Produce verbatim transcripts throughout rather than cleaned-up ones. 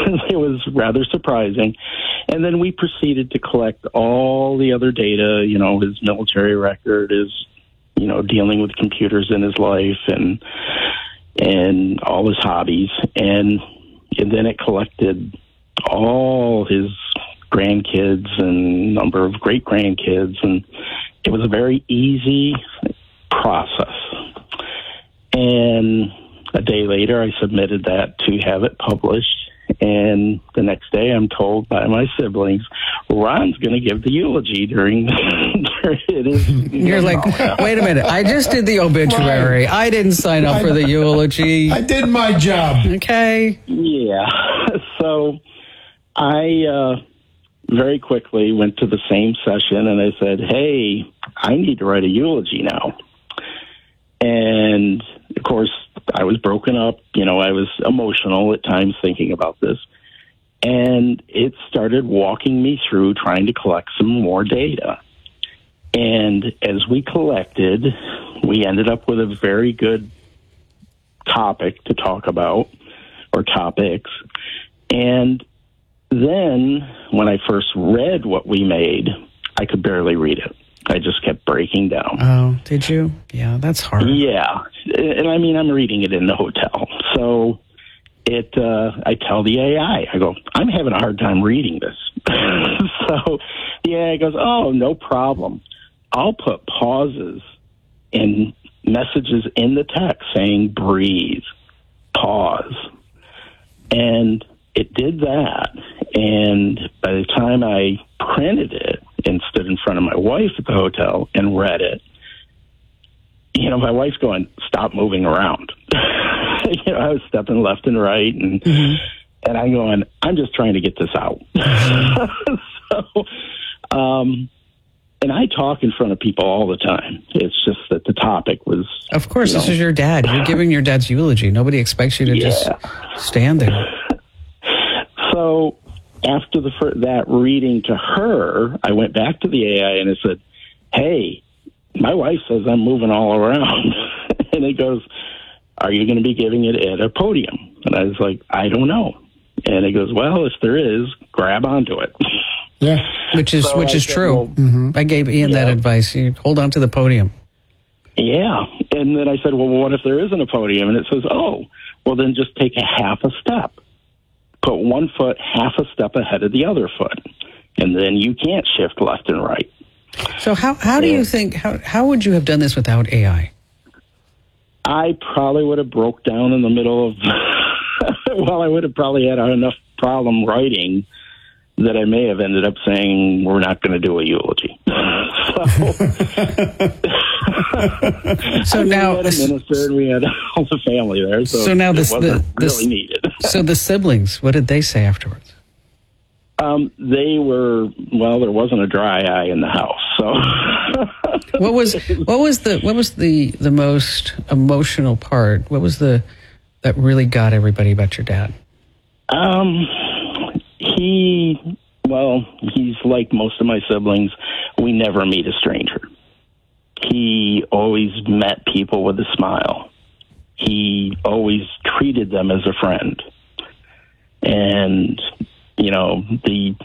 it was rather surprising. And then we proceeded to collect all the other data, you know, his military record, his, you know, dealing with computers in his life, and and all his hobbies. And, and then it collected all his grandkids and number of great-grandkids, and it was a very easy process. And a day later, I submitted that to have it published, and the next day I'm told by my siblings, Ron's going to give the eulogy during, during it is. You're like, wait a minute, I just did the obituary. I didn't sign up for the eulogy. I did my job. Okay. Yeah. So I uh, very quickly went to the same session, and I said, hey, I need to write a eulogy now. And, of course, I was broken up. You know, I was emotional at times thinking about this. And it started walking me through trying to collect some more data. And as we collected, we ended up with a very good topic to talk about, or topics. And then when I first read what we made, I could barely read it. I just kept breaking down. Oh, did you? Yeah, that's hard. Yeah. And I mean, I'm reading it in the hotel. So it, uh, I tell the A I, I go, I'm having a hard time reading this. So the A I goes, oh, no problem. I'll put pauses and messages in the text saying breathe, pause. And it did that. And by the time I printed it and stood in front of my wife at the hotel and read it, you know, my wife's going, stop moving around. You know, I was stepping left and right, and mm-hmm. and I'm going, I'm just trying to get this out. Mm-hmm. so, um, and I talk in front of people all the time. It's just that the topic was... Of course, you know, this is your dad. You're giving your dad's eulogy. Nobody expects you to yeah. just stand there. So after the that reading to her, I went back to the A I and I said, hey, my wife says I'm moving all around. And it goes, are you going to be giving it at a podium? And I was like, I don't know. And it goes, well, if there is, grab onto it. Yeah, which is so which I is said, true. well, mm-hmm. I gave Ian yeah. that advice. You hold on to the podium. Yeah. And then I said, well, what if there isn't a podium? And it says, oh, well, then just take a half a step. Put one foot half a step ahead of the other foot. And then you can't shift left and right. So how, how do yeah. you think, how, how would you have done this without A I? I probably would have broke down in the middle of, well, I would have probably had enough problem writing that I may have ended up saying, we're not going to do a eulogy. so so I mean, now, we had a minister and we had all the family there, so, so now it this, wasn't the, really this, needed. So the siblings, what did they say afterwards? Um, they were, well, there wasn't a dry eye in the house, so. what was what was the what was the the most emotional part? What was the that really got everybody about your dad? Um, he, well, he's like most of my siblings. We never meet a stranger. He always met people with a smile. He always treated them as a friend. And, you know, the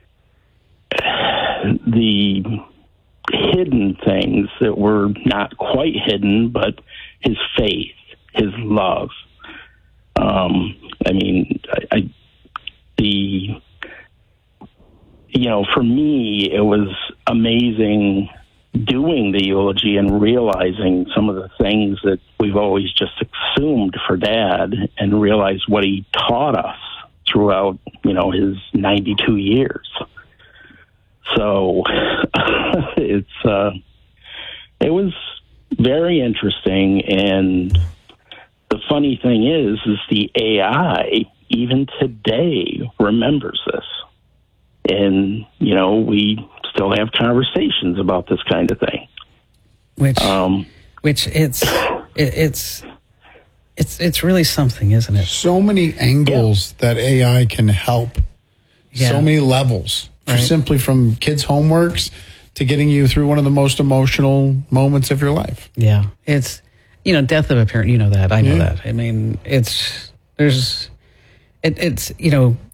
the hidden things that were not quite hidden, but his faith, his love. Um, I mean, I, I, the, you know, for me, it was amazing doing the eulogy and realizing some of the things that we've always just assumed for Dad, and realize what he taught us throughout, you know, his ninety-two years. So it's, uh, it was very interesting. And the funny thing is, is the A I even today remembers this. And, you know, we still have conversations about this kind of thing. Which, um, which it's, it, it's, it's, it's really something, isn't it? So many angles yeah. that A I can help. Yeah. So many levels. Right. Simply from kids' homeworks to getting you through one of the most emotional moments of your life. Yeah. It's, you know, death of a parent, you know that. I know yeah. that. I mean, it's, there's, it, it's, you know,